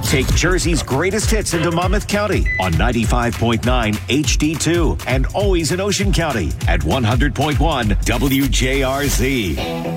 Take Jersey's greatest hits into Monmouth County on 95.9 HD2 and always in Ocean County at 100.1 WJRZ.